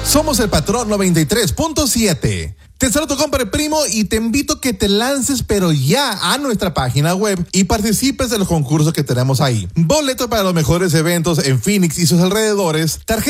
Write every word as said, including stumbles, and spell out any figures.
Somos el Patrón noventa y tres punto siete. Te saludo, compadre primo, y te invito a que te lances, pero ya, a nuestra página web y participes de los concursos que tenemos ahí. Boletos para los mejores eventos en Phoenix y sus alrededores, tarjetas